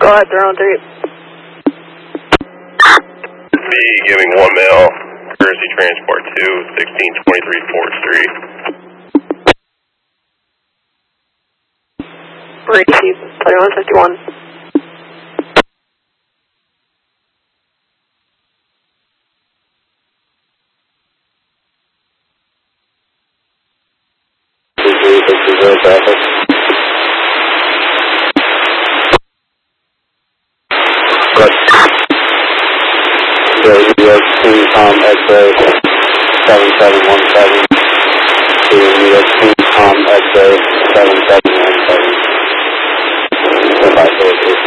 Go ahead, they're on 3. Be giving 1 male, courtesy transport to 1623 4th Street. Receive 2151. Traffic. US King Tom X-Ray 7717 to US King Tom X-Ray 7717.